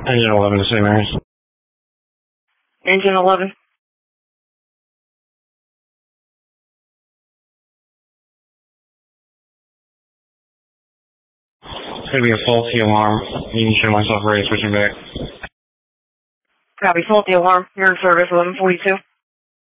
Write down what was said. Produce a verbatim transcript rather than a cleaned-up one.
Engine eleven to Saint Mary's. Engine eleven. It's going to be a faulty alarm. You can show myself ready, switching back. Copy, faulty alarm. You're in service, eleven forty-two.